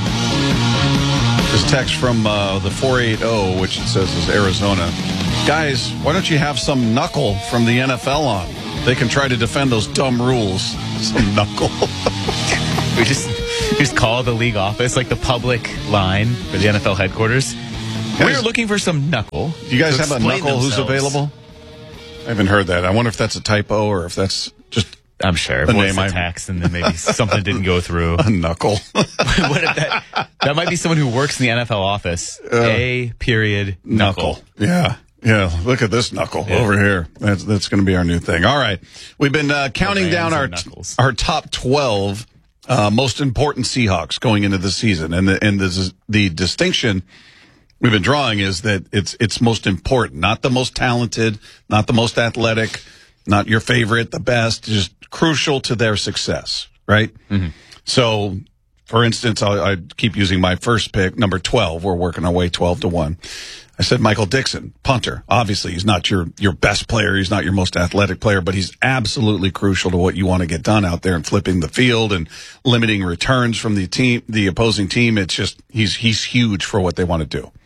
This text from the 480, which it says is Arizona. Guys, why don't you have some knuckle from the NFL on? They can try to defend those dumb rules. Some knuckle. We just call the league office, like the public line for the NFL headquarters. We're looking for some knuckle. Do you guys have a knuckle who's available? I haven't heard that. I wonder if that's a typo or if that's just... I'm sure. The Voice name of text, and then maybe something didn't go through. A knuckle. What if that might be someone who works in the NFL office. Knuckle. Yeah. Yeah, look at this knuckle over here. That's going to be our new thing. All right. We've been counting down our top 12 most important Seahawks going into the season. And the distinction we've been drawing is that it's most important, not the most talented, not the most athletic, not your favorite, the best, just crucial to their success, right? Mm-hmm. So, for instance, I keep using my first pick, number 12. We're working our way 12-1. I said Michael Dixon, punter. Obviously, he's not your best player. He's not your most athletic player, but he's absolutely crucial to what you want to get done out there and flipping the field and limiting returns from the opposing team. It's just, he's huge for what they want to do.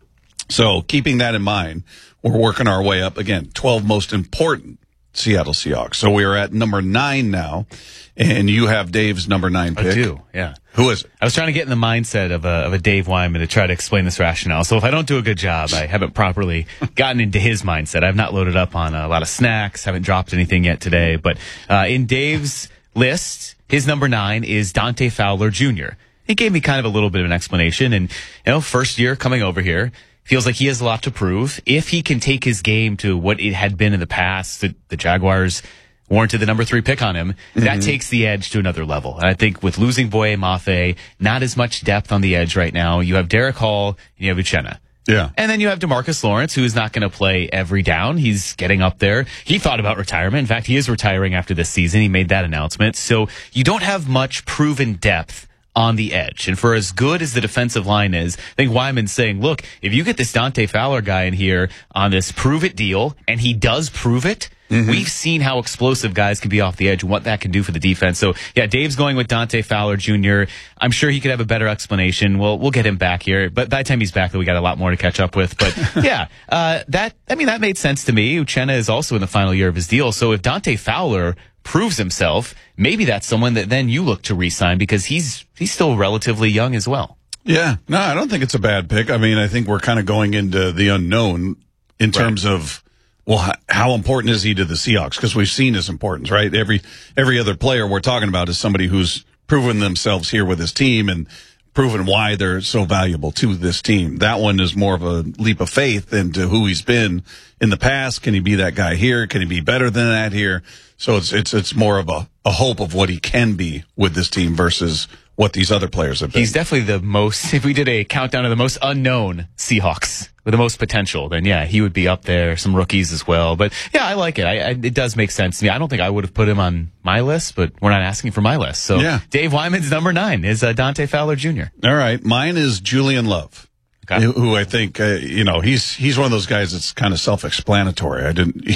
So keeping that in mind, we're working our way up again, 12 most important Seattle Seahawks. So we are at number 9 now, and you have Dave's number 9 pick. I do, yeah. Who is it? I was trying to get in the mindset of a Dave Wyman to try to explain this rationale. So if I don't do a good job, I haven't properly gotten into his mindset. I've not loaded up on a lot of snacks, haven't dropped anything yet today. But in Dave's list, his number 9 is Dante Fowler Jr. He gave me kind of a little bit of an explanation. And, first year coming over here, feels like he has a lot to prove. If he can take his game to what it had been in the past, the Jaguars warranted the number 3 pick on him. That takes the edge to another level. And I think with losing Boye Mafe, not as much depth on the edge right now. You have Derek Hall and you have Uchenna. Yeah. And then you have DeMarcus Lawrence, who is not going to play every down. He's getting up there. He thought about retirement. In fact, he is retiring after this season. He made that announcement. So you don't have much proven depth on the edge. And for as good as the defensive line is, I think Wyman's saying, look, if you get this Dante Fowler guy in here on this prove-it deal, and he does prove it, we've seen how explosive guys can be off the edge and what that can do for the defense. So, yeah, Dave's going with Dante Fowler Jr. I'm sure he could have a better explanation. We'll get him back here. But by the time he's back, we got a lot more to catch up with. But, yeah, that made sense to me. Uchenna is also in the final year of his deal. So if Dante Fowler proves himself, maybe that's someone that then you look to re-sign because he's still relatively young as well. Yeah. No, I don't think it's a bad pick. I mean, I think we're kind of going into the unknown in terms of, well, how important is he to the Seahawks? Because we've seen his importance, right? Every other player we're talking about is somebody who's proven themselves here with his team and proven why they're so valuable to this team. That one is more of a leap of faith into who he's been in the past. Can he be that guy here? Can he be better than that here? So it's more of a hope of what he can be with this team versus what these other players have been. He's definitely the most, if we did a countdown of the most unknown Seahawks with the most potential, then yeah, he would be up there. Some rookies as well. But yeah, I like it. It does make sense to me. I don't think I would have put him on my list, but we're not asking for my list. So yeah. Dave Wyman's number 9 is Dante Fowler Jr. All right. Mine is Julian Love. Okay. Who I think, he's one of those guys that's kind of self-explanatory.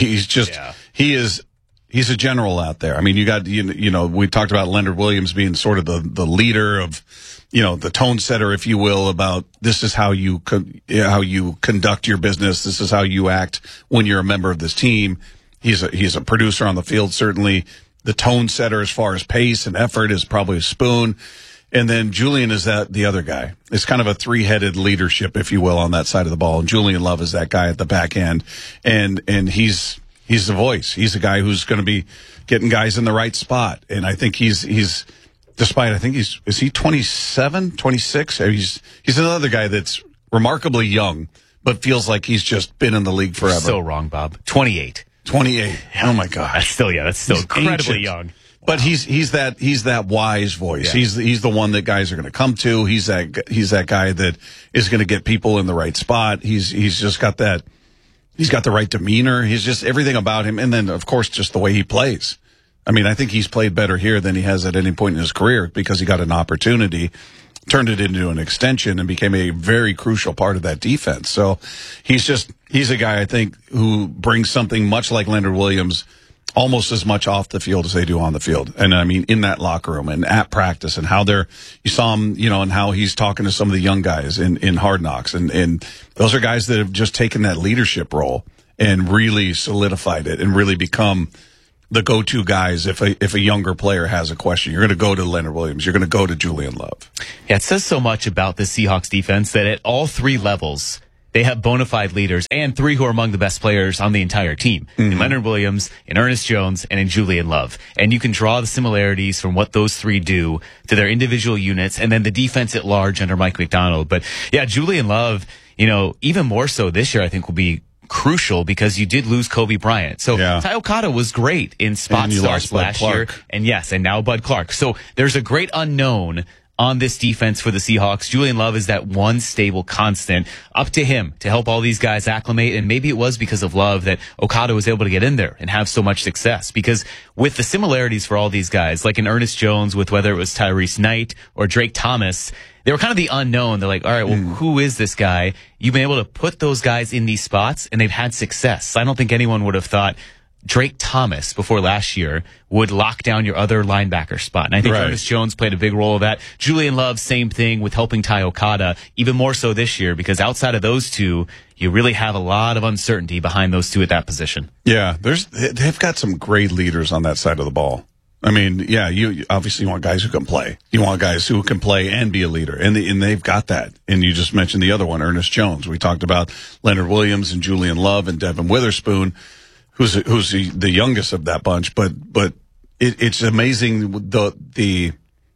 He's a general out there. I mean, you got, we talked about Leonard Williams being sort of the leader of, the tone setter, if you will, about this is how you conduct your business. This is how you act when you're a member of this team. He's a producer on the field, certainly. The tone setter as far as pace and effort is probably a Spoon. And then Julian is the other guy. It's kind of a 3-headed leadership, if you will, on that side of the ball. And Julian Love is that guy at the back end. And he's the voice. He's the guy who's going to be getting guys in the right spot. And I think is he 27, 26? He's another guy that's remarkably young, but feels like he's just been in the league forever. So wrong, Bob. 28. 28. Oh my God. That's still incredibly young. But he's that wise voice. Yeah. He's the one that guys are going to come to. He's that guy that is going to get people in the right spot. He's just got that. He's got the right demeanor. He's just everything about him. And then, of course, just the way he plays. I mean, I think he's played better here than he has at any point in his career because he got an opportunity, turned it into an extension, and became a very crucial part of that defense. So he's a guy, I think, who brings something much like Leonard Williams almost as much off the field as they do on the field. And I mean, in that locker room and at practice and how you saw him, and how he's talking to some of the young guys in Hard Knocks. And those are guys that have just taken that leadership role and really solidified it and really become the go-to guys. If a younger player has a question, you're going to go to Leonard Williams. You're going to go to Julian Love. Yeah, it says so much about the Seahawks defense that at all three levels, they have bona fide leaders and three who are among the best players on the entire team. In Leonard Williams, in Ernest Jones, and in Julian Love. And you can draw the similarities from what those three do to their individual units and then the defense at large under Mike McDonald. But yeah, Julian Love, even more so this year, I think will be crucial because you did lose Kobe Bryant. So Ty Okada was great in spot starts last year. And now Bud Clark. So there's a great unknown on this defense for the Seahawks. Julian Love is that one stable constant. Up to him to help all these guys acclimate, and maybe it was because of Love that Okada was able to get in there and have so much success. Because with the similarities for all these guys, like in Ernest Jones with whether it was Tyrese Knight or Drake Thomas, they were kind of the unknown. They're like, all right, well, who is this guy? You've been able to put those guys in these spots, and they've had success. I don't think anyone would have thought Drake Thomas before last year would lock down your other linebacker spot. And I think Ernest Jones played a big role of that. Julian Love, same thing with helping Ty Okada, even more so this year, because outside of those two, you really have a lot of uncertainty behind those two at that position. Yeah, they've got some great leaders on that side of the ball. I mean, you obviously want guys who can play. You want guys who can play and be a leader, and they've got that. And you just mentioned the other one, Ernest Jones. We talked about Leonard Williams and Julian Love and Devin Witherspoon, who's the youngest of that bunch. But it's amazing the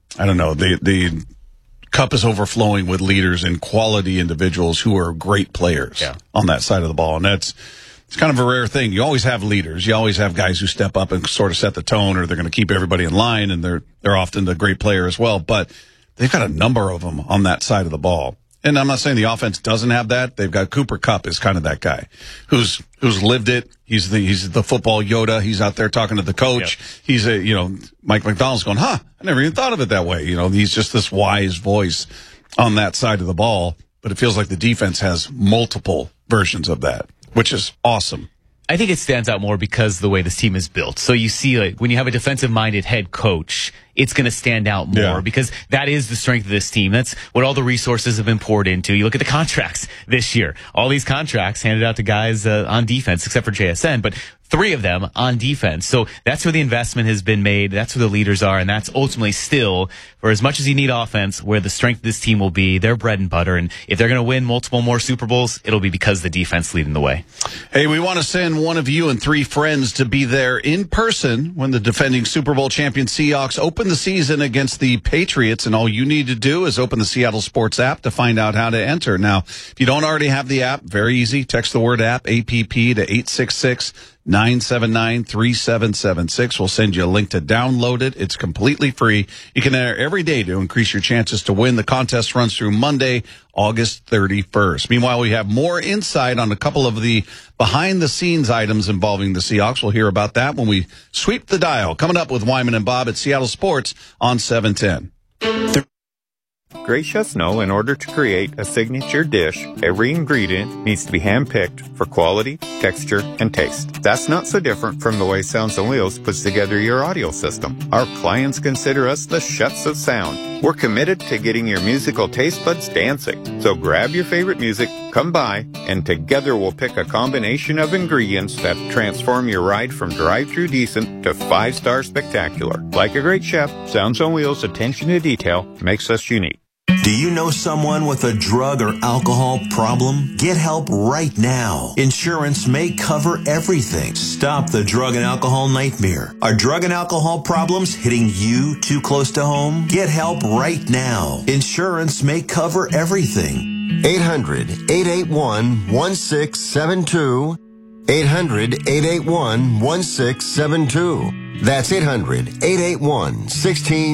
cup is overflowing with leaders and quality individuals who are great players on that side of the ball, and it's kind of a rare thing. You always have leaders. You always have guys who step up and sort of set the tone, or they're going to keep everybody in line, and they're often the great player as well. But they've got a number of them on that side of the ball. And I'm not saying the offense doesn't have that. They've got Cooper Kupp is kind of that guy who's lived it. He's the football Yoda. He's out there talking to the coach. Yep. He's Mike McDonald's going, I never even thought of it that way. He's just this wise voice on that side of the ball. But it feels like the defense has multiple versions of that, which is awesome. I think it stands out more because of the way this team is built. So you see, when you have a defensive-minded head coach, it's going to stand out more because that is the strength of this team. That's what all the resources have been poured into. You look at the contracts this year. All these contracts handed out to guys on defense, except for JSN, but 3 of them on defense. So that's where the investment has been made. That's where the leaders are. And that's ultimately still, for as much as you need offense, where the strength of this team will be, their bread and butter. And if they're going to win multiple more Super Bowls, it'll be because the defense leading the way. Hey, we want to send one of you and 3 friends to be there in person when the defending Super Bowl champion Seahawks open the season against the Patriots. And all you need to do is open the Seattle Sports app to find out how to enter. Now, if you don't already have the app, very easy. Text the word app, APP, to 866-979-3776. We'll send you a link to download it. It's completely free. You can enter every day to increase your chances to win. The contest runs through Monday, August 31st. Meanwhile, we have more insight on a couple of the behind-the-scenes items involving the Seahawks. We'll hear about that when we sweep the dial. Coming up with Wyman and Bob at Seattle Sports on 710. Great chefs know in order to create a signature dish, every ingredient needs to be handpicked for quality, texture, and taste. That's not so different from the way Sound Sonidos puts together your audio system. Our clients consider us the chefs of sound. We're committed to getting your musical taste buds dancing. So grab your favorite music, come by, and together we'll pick a combination of ingredients that transform your ride from drive-through decent to 5-star spectacular. Like a great chef, Sounds on Wheels' attention to detail makes us unique. Do you know someone with a drug or alcohol problem? Get help right now. Insurance may cover everything. Stop the drug and alcohol nightmare. Are drug and alcohol problems hitting you too close to home? Get help right now. Insurance may cover everything. 800-881-1672. 800-881-1672. That's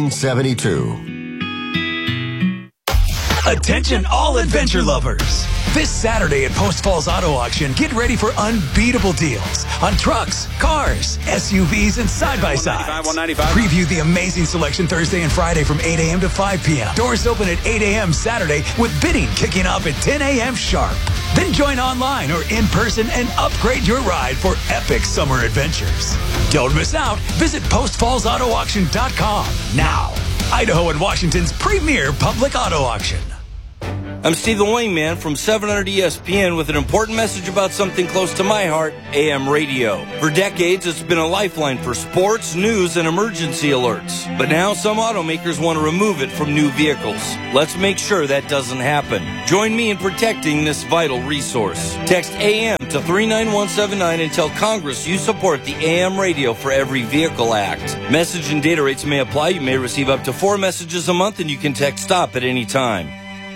800-881-1672. Attention all adventure lovers. This Saturday at Post Falls Auto Auction, get ready for unbeatable deals on trucks, cars, SUVs, and side-by-sides. Preview the amazing selection Thursday and Friday from 8 a.m. to 5 p.m. Doors open at 8 a.m. Saturday with bidding kicking off at 10 a.m. sharp. Then join online or in person and upgrade your ride for epic summer adventures. Don't miss out. Visit postfallsautoauction.com now. Idaho and Washington's premier public auto auction. I'm Steve the Wingman from 700 ESPN with an important message about something close to my heart, AM radio. For decades, it's been a lifeline for sports, news, and emergency alerts. But now some automakers want to remove it from new vehicles. Let's make sure that doesn't happen. Join me in protecting this vital resource. Text AM to 39179 and tell Congress you support the AM Radio for Every Vehicle Act. Message and data rates may apply. You may receive up to 4 messages a month, and you can text STOP at any time.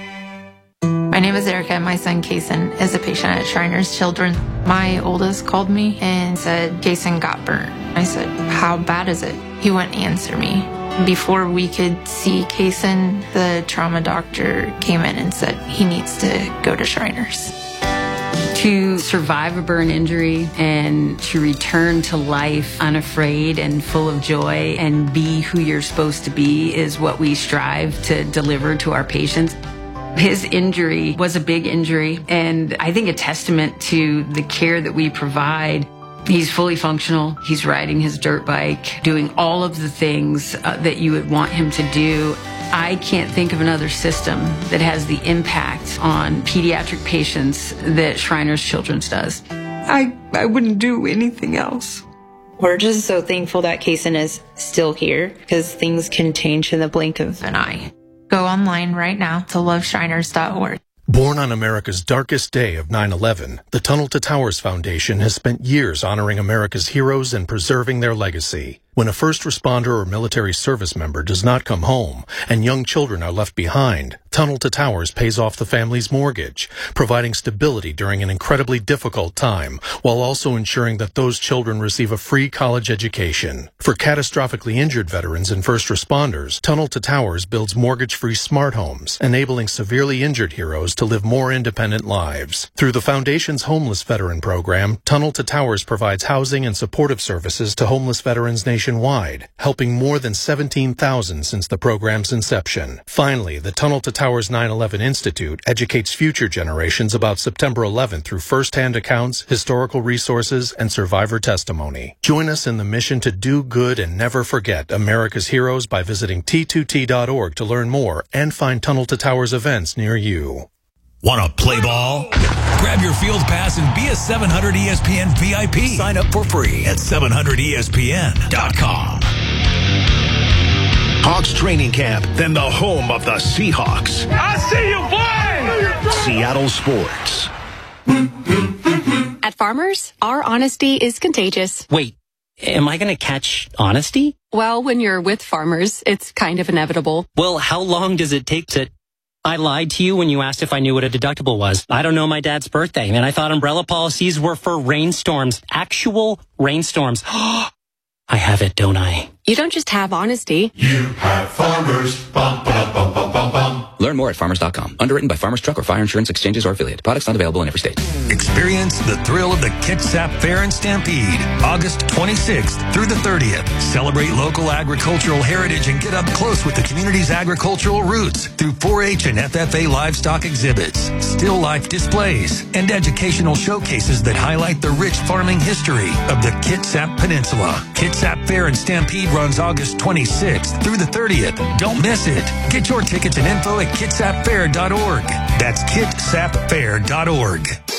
My name is Erica, and my son Kason is a patient at Shriners Children. My oldest called me and said Kason got burnt. I said, how bad is it? He wouldn't answer me. Before we could see Kason, the trauma doctor came in and said he needs to go to Shriners. To survive a burn injury and to return to life unafraid and full of joy and be who you're supposed to be is what we strive to deliver to our patients. His injury was a big injury, and I think a testament to the care that we provide. He's fully functional. He's riding his dirt bike, doing all of the things that you would want him to do. I can't think of another system that has the impact on pediatric patients that Shriners Children's does. I wouldn't do anything else. We're just so thankful that Kason is still here because things can change in the blink of an eye. Go online right now to loveshriners.org. Born on America's darkest day of 9/11, the Tunnel to Towers Foundation has spent years honoring America's heroes and preserving their legacy. When a first responder or military service member does not come home and young children are left behind, Tunnel to Towers pays off the family's mortgage, providing stability during an incredibly difficult time, while also ensuring that those children receive a free college education. For catastrophically injured veterans and first responders, Tunnel to Towers builds mortgage-free smart homes, enabling severely injured heroes to live more independent lives. Through the Foundation's Homeless Veteran Program, Tunnel to Towers provides housing and supportive services to homeless veterans nationwide, helping more than 17,000 since the program's inception. Finally, the Tunnel to Towers 9/11 Institute educates future generations about September 11th through first-hand accounts, historical resources, and survivor testimony. Join us in the mission to do good and never forget America's heroes by visiting T2T.org to learn more and find Tunnel to Towers events near you. Want to play ball? Grab your field pass and be a 700 ESPN VIP. Sign up for free at 700ESPN.com. Hawks training camp, then the home of the Seahawks. I see you, boy! Seattle Sports. At Farmers, our honesty is contagious. Wait, am I going to catch honesty? Well, when you're with Farmers, it's kind of inevitable. Well, how long does it take to... I lied to you when you asked if I knew what a deductible was. I don't know my dad's birthday, and I thought umbrella policies were for rainstorms. Actual rainstorms. I have it, don't I? You don't just have honesty. You have Farmers. Bum, bum, bum, bum, bum, bum. Learn more at farmers.com. Underwritten by Farmers Truck or Fire Insurance Exchanges or Affiliate. Products not available in every state. Experience the thrill of the Kitsap Fair and Stampede, August 26th through the 30th. Celebrate local agricultural heritage and get up close with the community's agricultural roots through 4-H and FFA livestock exhibits, still life displays, and educational showcases that highlight the rich farming history of the Kitsap Peninsula. Kitsap Fair and Stampede runs August 26th through the 30th. Don't miss it. Get your tickets and info at kitsapfair.org. That's kitsapfair.org.